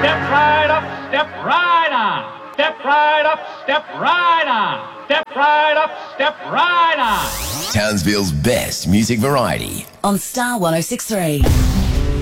Step right up, step right on. Step right up, step right on. Step right up, step right on. Townsville's best music variety. On Star 106.3.